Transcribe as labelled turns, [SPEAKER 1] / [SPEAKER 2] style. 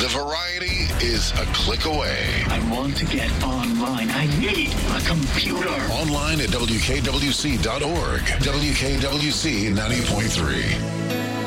[SPEAKER 1] The variety is a click away.
[SPEAKER 2] I want to get online. I need a computer.
[SPEAKER 1] Online at WKWC.org. WKWC 90.3.